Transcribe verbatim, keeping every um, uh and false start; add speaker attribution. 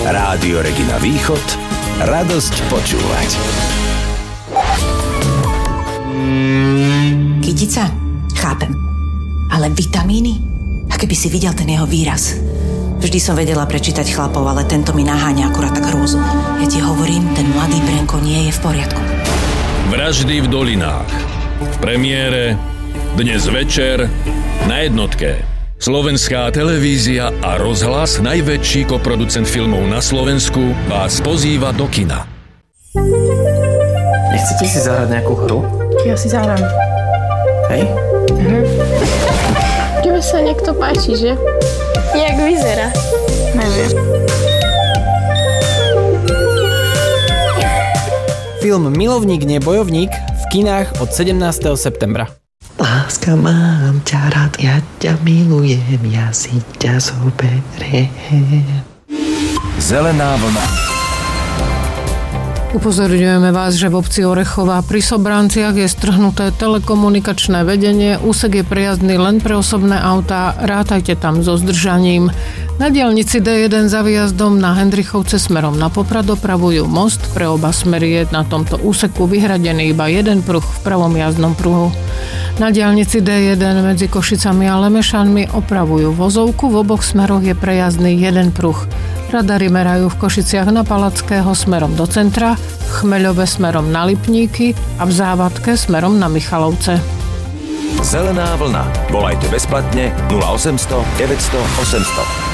Speaker 1: Rádio Regina Východ, radosť počúvať.
Speaker 2: Kytica? Chápem. Ale vitamíny? A keby si videl ten jeho výraz. Vždy som vedela prečítať chlapov, ale tento mi naháňa akurát tak hrôzu. Ja ti hovorím, ten mladý Brenko nie je v poriadku.
Speaker 3: Vraždy v dolinách. V premiére dnes večer na jednotke. Slovenská televízia a rozhlas, najväčší koproducent filmov na Slovensku, vás pozýva do kina.
Speaker 4: Nechcete si zahrať nejakú hru?
Speaker 5: Ja si zahrám.
Speaker 4: Hej?
Speaker 5: Mhm. Tebe sa niekto páči, že? Jak vyzerá? Neviem.
Speaker 4: Film Milovník, nie bojovník v kinách od sedemnásteho septembra.
Speaker 6: Láska, mám ťa rád, ja ťa milujem, ja si ťa zoberiem.
Speaker 1: Zelená vlna.
Speaker 7: Upozorňujeme vás, že v obci Orechová pri Sobranciach je strhnuté telekomunikačné vedenie, úsek je prejazdný len pre osobné autá, rátajte tam so zdržaním. Na diaľnici dé jeden za výjazdom na Hendrichovce smerom na Poprad opravujú most, pre oba smery je na tomto úseku vyhradený iba jeden pruh v pravom jazdnom pruhu. Na diaľnici dé jeden medzi Košicami a Lemešanmi opravujú vozovku, v oboch smeroch je prejazdný jeden pruh. Radary merajú v Košiciach na Palackého smerom do centra, v Chmeľove smerom na Lipníky a v Závadke smerom na Michalovce.
Speaker 1: Zelená vlna. Volajte bezplatne nula osemsto deväťsto osemsto.